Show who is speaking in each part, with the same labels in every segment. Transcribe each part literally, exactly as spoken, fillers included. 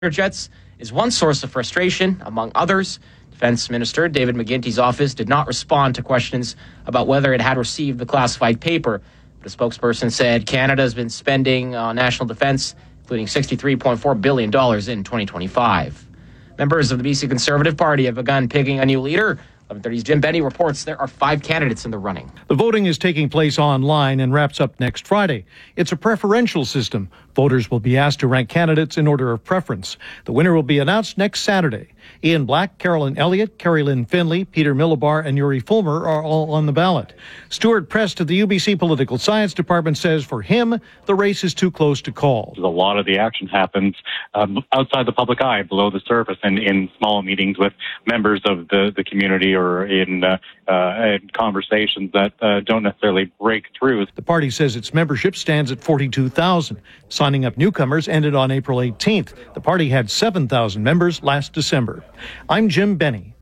Speaker 1: jets is one source of frustration, among others. Defense Minister David McGuinty's office did not respond to questions about whether it had received the classified paper. But a spokesperson said Canada has been spending on national defense, including sixty-three point four billion dollars in twenty twenty-five. Members of the B C Conservative Party have begun picking a new leader. eleven thirty's Jim Benny reports there are five candidates in the running.
Speaker 2: The voting is taking place online and wraps up next Friday. It's a preferential system. Voters will be asked to rank candidates in order of preference. The winner will be announced next Saturday. Ian Black, Carolyn Elliott, Carrie Lynn Finley, Peter Millibar, and Yuri Fulmer are all on the ballot. Stuart Prest of the U B C Political Science Department says for him, the race is too close to call.
Speaker 3: A lot of the action happens um, outside the public eye, below the surface, and in small meetings with members of the, the community or in, uh, uh, in conversations that uh, don't necessarily break through.
Speaker 2: The party says its membership stands at forty-two thousand. Signing up newcomers ended on April eighteenth. The party had seven thousand members last December. I'm Jim Benny.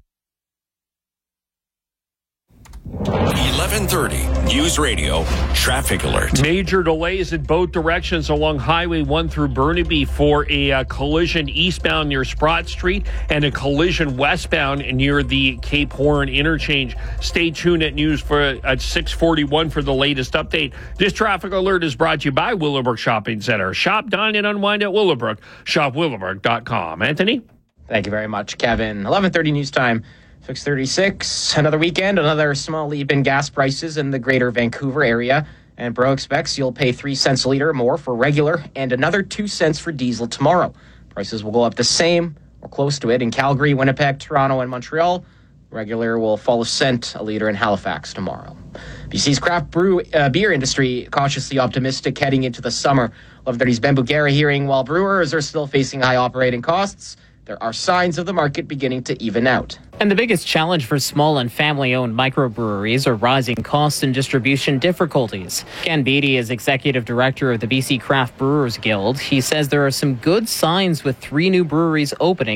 Speaker 4: eleven thirty News Radio Traffic Alert.
Speaker 5: Major delays in both directions along Highway one through Burnaby for a uh, collision eastbound near Sprott Street and a collision westbound near the Cape Horn interchange. Stay tuned at news for at six forty-one for the latest update. This traffic alert is brought to you by Willowbrook Shopping Center. Shop, dine, and unwind at Willowbrook. Shop Willowbrook dot com. Anthony?
Speaker 1: Thank you very much, Kevin. eleven thirty news time. six thirty-six, another weekend, another small leap in gas prices in the greater Vancouver area. And Bro expects you'll pay three cents a litre more for regular and another two cents for diesel tomorrow. Prices will go up the same or close to it in Calgary, Winnipeg, Toronto, and Montreal. Regular will fall a cent a litre in Halifax tomorrow. B C's craft brew uh, beer industry cautiously optimistic heading into the summer. eleven thirty's Ben Bugera hearing while brewers are still facing high operating costs, there are signs of the market beginning to even out.
Speaker 6: And the biggest challenge for small and family-owned microbreweries are rising costs and distribution difficulties. Ken Beattie is executive director of the B C Craft Brewers Guild. He says there are some good signs with three new breweries opening